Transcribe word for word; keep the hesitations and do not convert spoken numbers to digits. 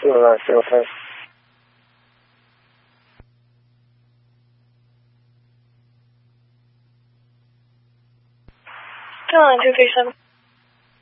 四万四分。 Two nine two three seven.